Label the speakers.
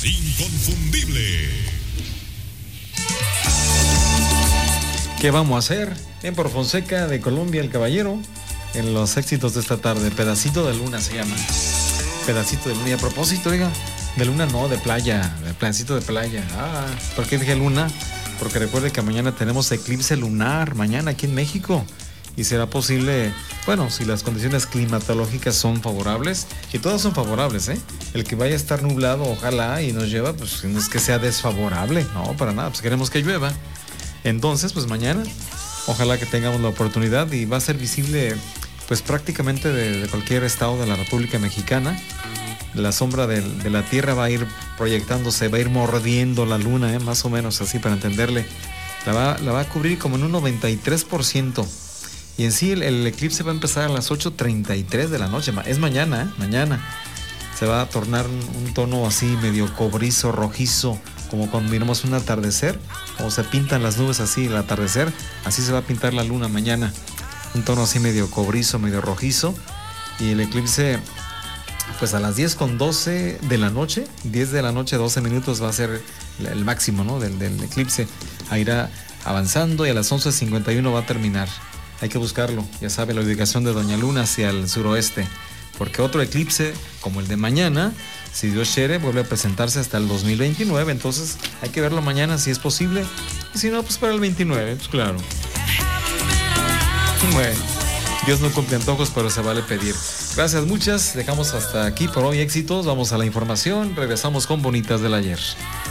Speaker 1: Inconfundible.
Speaker 2: ¿Qué vamos a hacer? Bien por Fonseca de Colombia, el caballero, en los éxitos de esta tarde. Pedacito de luna se llama. Pedacito de luna. Y a propósito, oiga, de luna no, de playa, de pedacito de playa. ¿Por qué dije luna? Porque recuerde que mañana tenemos eclipse lunar, mañana aquí en México. Y será posible, bueno, si las condiciones climatológicas son favorables, y todas son favorables, el que vaya a estar nublado, ojalá, y nos lleva, pues no es que sea desfavorable, no, para nada, pues queremos que llueva. Entonces, pues mañana, ojalá que tengamos la oportunidad y va a ser visible, pues prácticamente de cualquier estado de la República Mexicana. La sombra de la Tierra va a ir proyectándose, va a ir mordiendo la luna, más o menos así para entenderle. La va a cubrir como en un 93%. Y en sí el eclipse va a empezar a las 8:33 de la noche. Es mañana, mañana. Se va a tornar un tono así medio cobrizo, rojizo, como cuando miramos un atardecer, como se pintan las nubes así el atardecer, así se va a pintar la luna mañana. Un tono así medio cobrizo, medio rojizo. Y el eclipse, pues a las 10:12 de la noche, 10 de la noche, 12 minutos va a ser el máximo, ¿no? del eclipse. Ahí irá avanzando y a las 11:51 va a terminar. Hay que buscarlo, ya sabe, la ubicación de Doña Luna hacia el suroeste, porque otro eclipse, como el de mañana, si Dios quiere, vuelve a presentarse hasta el 2029, entonces hay que verlo mañana si es posible, y si no, pues para el 29, pues claro. Bueno, Dios no cumple antojos, pero se vale pedir. Gracias muchas, dejamos hasta aquí por hoy éxitos, vamos a la información, regresamos con Bonitas del Ayer.